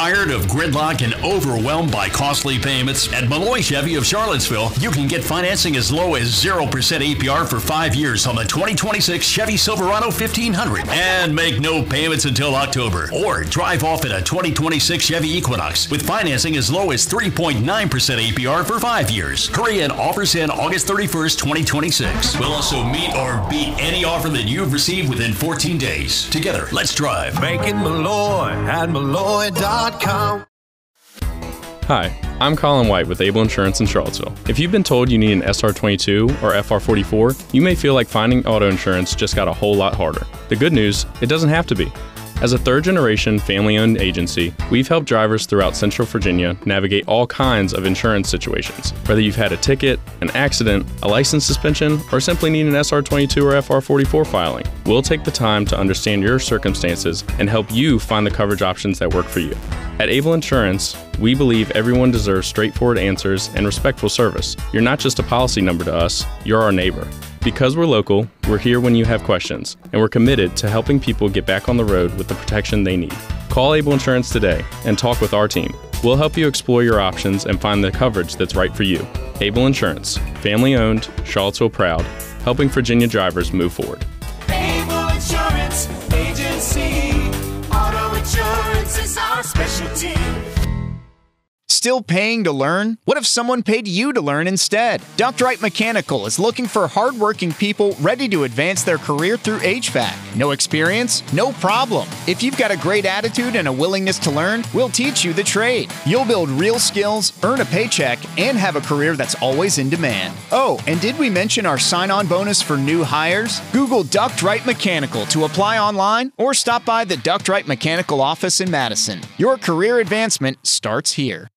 Tired of gridlock and overwhelmed by costly payments? At Malloy Chevy of Charlottesville, you can get financing as low as 0% APR for 5 years on the 2026 Chevy Silverado 1500 and make no payments until October. Or drive off in a 2026 Chevy Equinox with financing as low as 3.9% APR for 5 years. Hurry in, offers in August 31st, 2026. We'll also meet or beat any offer that you've received within 14 days. Together, let's drive. Banking Malloy at Malloy.com. Hi, I'm Colin White with Able Insurance in Charlottesville. If you've been told you need an SR22 or FR44, you may feel like finding auto insurance just got a whole lot harder. The good news, it doesn't have to be. As a third-generation family-owned agency, we've helped drivers throughout Central Virginia navigate all kinds of insurance situations. Whether you've had a ticket, an accident, a license suspension, or simply need an SR22 or FR44 filing, we'll take the time to understand your circumstances and help you find the coverage options that work for you. At Able Insurance, we believe everyone deserves straightforward answers and respectful service. You're not just a policy number to us, you're our neighbor. Because we're local, we're here when you have questions, and we're committed to helping people get back on the road with the protection they need. Call Able Insurance today and talk with our team. We'll help you explore your options and find the coverage that's right for you. Able Insurance, family-owned, Charlottesville proud, helping Virginia drivers move forward. Able Insurance Agency. Auto insurance is our specialty. Still paying to learn? What if someone paid you to learn instead? Dr. Wright Mechanical is looking for hardworking people ready to advance their career through HVAC. No experience? No problem. If you've got a great attitude and a willingness to learn, we'll teach you the trade. You'll build real skills, earn a paycheck, and have a career that's always in demand. Oh, and did we mention our sign-on bonus for new hires? Google Dr. Wright Mechanical to apply online or stop by the Dr. Wright Mechanical office in Madison. Your career advancement starts here.